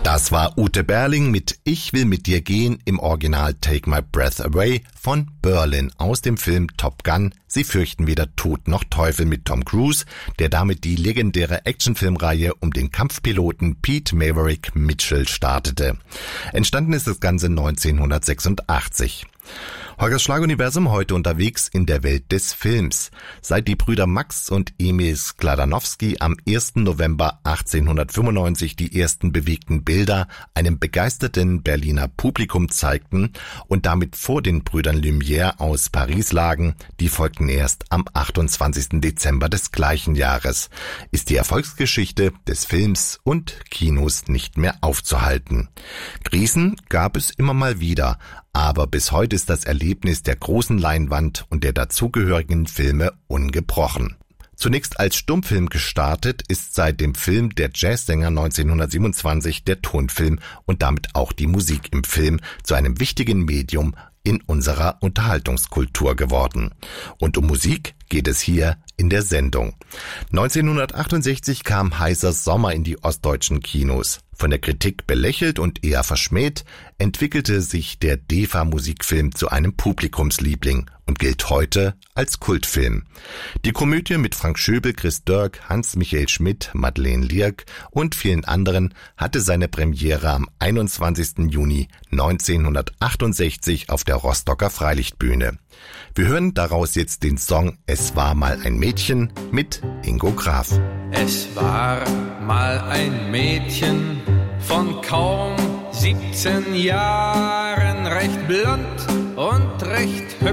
Das war Ute Berling mit Ich will mit dir gehen im Original Take My Breath Away von Berlin aus dem Film Top Gun. Sie fürchten weder Tod noch Teufel mit Tom Cruise, der damit die legendäre Actionfilmreihe um den Kampfpiloten Pete Maverick Mitchell startete. Entstanden ist das Ganze 1986. Holgers Schlaguniversum heute unterwegs in der Welt des Films. Seit die Brüder Max und Emil Skladanowski am 1. November 1895 die ersten bewegten Bilder einem begeisterten Berliner Publikum zeigten und damit vor den Brüdern Lumière aus Paris lagen, die folgten erst am 28. Dezember des gleichen Jahres, ist die Erfolgsgeschichte des Films und Kinos nicht mehr aufzuhalten. Krisen gab es immer mal wieder, aber bis heute ist das Erlebnis der großen Leinwand und der dazugehörigen Filme ungebrochen. Zunächst als Stummfilm gestartet, ist seit dem Film Der Jazzsänger 1927 der Tonfilm und damit auch die Musik im Film zu einem wichtigen Medium in unserer Unterhaltungskultur geworden. Und um Musik geht es hier in der Sendung. 1968 kam Heißer Sommer in die ostdeutschen Kinos. Von der Kritik belächelt und eher verschmäht, entwickelte sich der DEFA-Musikfilm zu einem Publikumsliebling und gilt heute als Kultfilm. Die Komödie mit Frank Schöbel, Chris Dörk, Hans-Michael Schmidt, Madeleine Lierck und vielen anderen hatte seine Premiere am 21. Juni 1968 auf der Rostocker Freilichtbühne. Wir hören daraus jetzt den Song Es war mal ein Mädchen mit Ingo Graf. Es war mal ein Mädchen von kaum 17 Jahren, recht blond und recht hübsch.